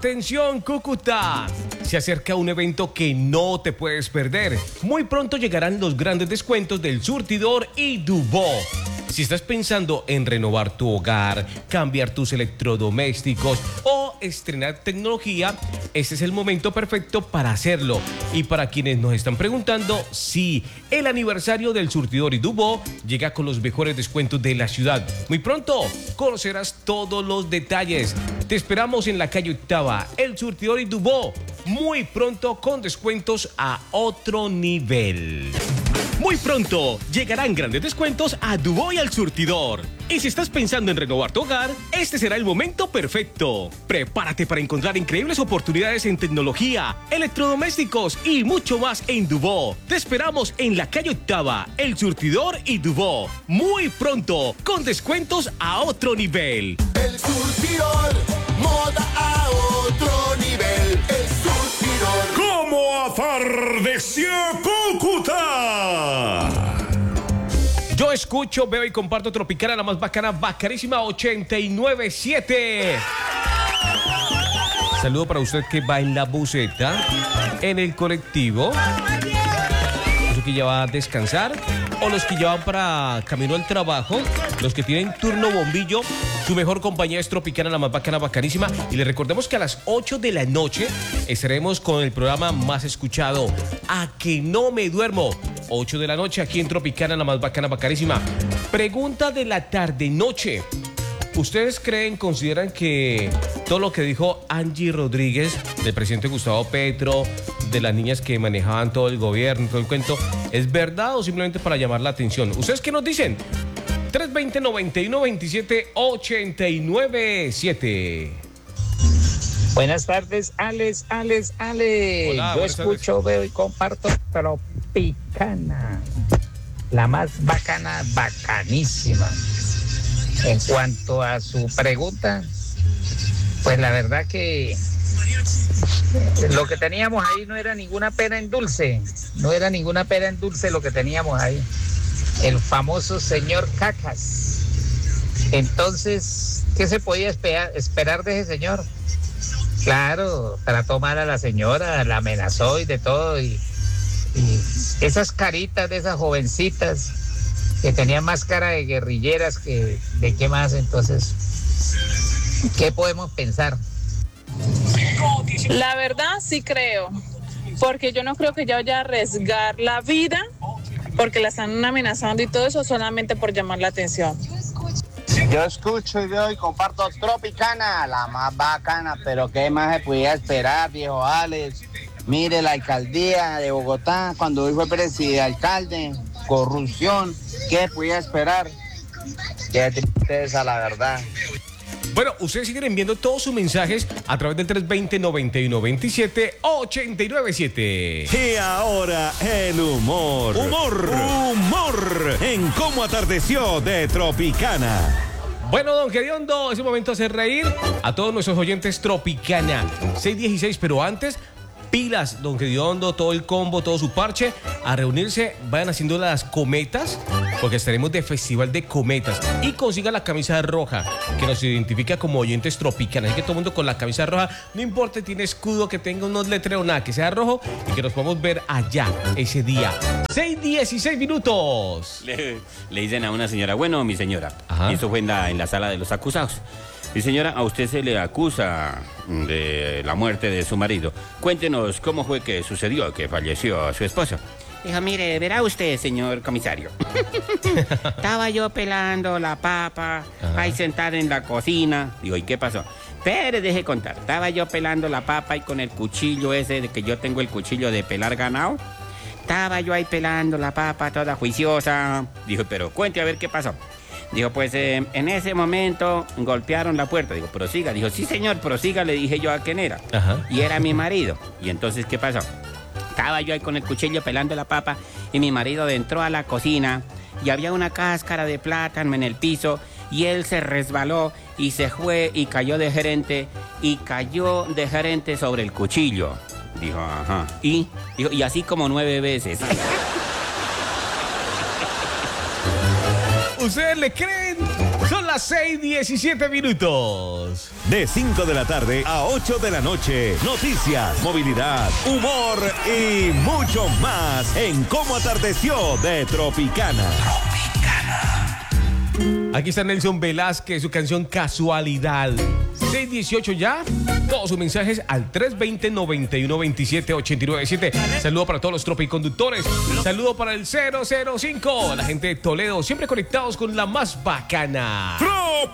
Atención Cúcuta, se acerca un evento que no te puedes perder. Muy pronto llegarán los grandes descuentos del Surtidor y Dubó. Si estás pensando en renovar tu hogar, cambiar tus electrodomésticos o estrenar tecnología, este es el momento perfecto para hacerlo. Y para quienes nos están preguntando, sí, el aniversario del Surtidor y Dubó llega con los mejores descuentos de la ciudad. Muy pronto conocerás todos los detalles. Te esperamos en la calle Octava, el Surtidor y Dubó. Muy pronto con descuentos a otro nivel. Muy pronto llegarán grandes descuentos a Dubó y al Surtidor. Y si estás pensando en renovar tu hogar, este será el momento perfecto. Prepárate para encontrar increíbles oportunidades en tecnología, electrodomésticos y mucho más en Dubó. Te esperamos en la calle Octava, el Surtidor y Dubó. Muy pronto, con descuentos a otro nivel. El Surtidor, moda a otro nivel. El Surtidor. ¿Cómo atardeció Cúcuta? Yo escucho, veo y comparto Tropicana, la más bacana, bacanísima 89.7. Saludo para usted que va en la buseta, en el colectivo, los que ya va a descansar, o los que ya van para camino al trabajo, los que tienen turno bombillo. Su mejor compañía es Tropicana, la más bacana, bacanísima. Y les recordemos que a las 8 de la noche estaremos con el programa más escuchado, A que no me duermo. 8 de la noche aquí en Tropicana, la más bacana, bacanísima. Pregunta de la tarde-noche. ¿Ustedes consideran que todo lo que dijo Angie Rodríguez, del presidente Gustavo Petro, de las niñas que manejaban todo el gobierno, todo el cuento, es verdad o simplemente para llamar la atención? ¿Ustedes qué nos dicen? 320-9127-897. Buenas tardes, Alex. Hola, yo escucho, veo y comparto Tropicana, la más bacana, bacanísima. En cuanto a su pregunta, pues la verdad que lo que teníamos ahí no era ninguna pera en dulce, lo que teníamos ahí. El famoso señor Cacas. Entonces, ¿qué se podía esperar de ese señor? Claro, trató mal a la señora, la amenazó y de todo, y esas caritas de esas jovencitas que tenían más cara de guerrilleras que de qué más. Entonces, ¿qué podemos pensar? La verdad sí creo, porque yo no creo que ella vaya a arriesgar la vida porque la están amenazando y todo eso solamente por llamar la atención. Yo escucho y veo y comparto Tropicana, la más bacana, pero ¿qué más se podía esperar, viejo Alex? Mire, la alcaldía de Bogotá, cuando hoy fue alcalde, corrupción, ¿qué podía esperar? Qué tristeza, la verdad. Bueno, ustedes siguen enviando todos sus mensajes a través del 320-9127-897. Y ahora el humor. Humor en Cómo atardeció de Tropicana. Bueno, don Gediondo, es el momento de hacer reír a todos nuestros oyentes Tropicana. 6:16, pero antes, pilas, don Gediondo, todo el combo, todo su parche, a reunirse, vayan haciendo las cometas, porque estaremos de festival de cometas. Y consiga la camisa roja, que nos identifica como oyentes Tropicana. Así que todo el mundo con la camisa roja, no importa, tiene escudo, que tenga unos letreros, nada, que sea rojo y que nos podamos ver allá ese día. 6:16 minutos. Le dicen a una señora, bueno, mi señora, Ajá. y eso fue en la sala de los acusados. Mi señora, a usted se le acusa de la muerte de su marido. Cuéntenos cómo fue que sucedió, que falleció su esposo. Dijo, mire, verá usted, señor comisario. Estaba yo pelando la papa, ahí sentada en la cocina. Digo, ¿y qué pasó? Pero deje contar. Estaba yo pelando la papa y con el cuchillo ese, de que yo tengo el cuchillo de pelar ganado. Estaba yo ahí pelando la papa, toda juiciosa. Dijo, pero cuente a ver qué pasó. Dijo, pues en ese momento golpearon la puerta. Digo, prosiga. Dijo, sí, señor, prosiga, le dije yo a quién era. Ajá. Y era mi marido. Y entonces, ¿qué pasó? Estaba yo ahí con el cuchillo pelando la papa y mi marido entró a la cocina y había una cáscara de plátano en el piso y él se resbaló y se fue y cayó de gerente sobre el cuchillo. Dijo, ajá. Dijo, y así como 9 veces. ¿Ustedes le creen? Son las las 6:17 minutos. De 5 de la tarde a 8 de la noche. Noticias, movilidad, humor y mucho más en Cómo Atardeció de Tropicana. Aquí está Nelson Velázquez, su canción Casualidad. 6:18 ya. Todos sus mensajes al 320-9127-897. Saludo para todos los tropiconductores. Saludo para el 005. La gente de Toledo, siempre conectados con la más bacana.